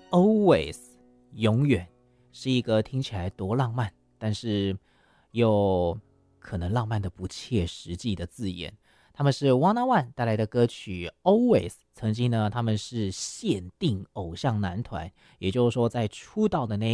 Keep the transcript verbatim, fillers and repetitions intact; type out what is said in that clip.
Always 永远是一个听起来多浪漫，但是又可能浪漫的不切实际的字眼。他们是 Wanna One 带来的歌曲 Always， 曾经呢他们是限定偶像男团，也就是说在出道的那